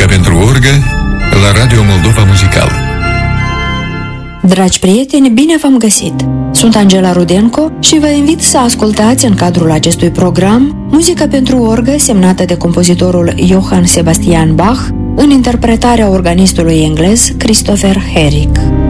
pentru orgă la Radio Moldova Muzical. Dragi prieteni, bine v-am găsit! Sunt Angela Rudenco și vă invit să ascultați în cadrul acestui program muzică pentru orgă semnată de compozitorul Johann Sebastian Bach în interpretarea organistului englez Christopher Herrick.